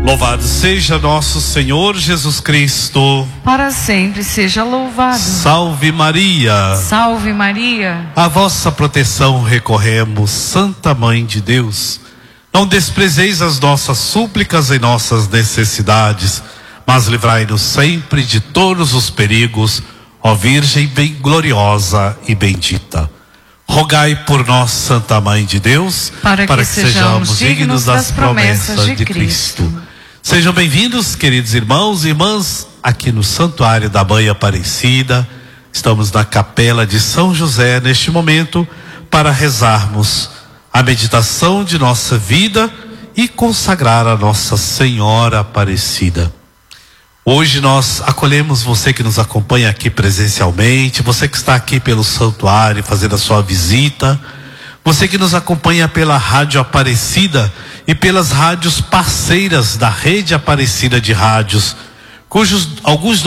Louvado seja nosso Senhor Jesus Cristo. Para sempre seja louvado. Salve Maria. Salve Maria. A vossa proteção recorremos, Santa Mãe de Deus. Não desprezeis as nossas súplicas e nossas necessidades, mas livrai-nos sempre de todos os perigos, ó Virgem bem gloriosa e bendita. Rogai por nós, Santa Mãe de Deus, para que sejamos dignos das promessas de Cristo. Sejam bem-vindos, queridos irmãos e irmãs, aqui no Santuário da Mãe Aparecida. Estamos na Capela de São José neste momento para rezarmos a meditação de nossa vida e consagrar a Nossa Senhora Aparecida. Hoje nós acolhemos você que nos acompanha aqui presencialmente, você que está aqui pelo santuário fazendo a sua visita, você que nos acompanha pela Rádio Aparecida e pelas rádios parceiras da Rede Aparecida de Rádios, cujos alguns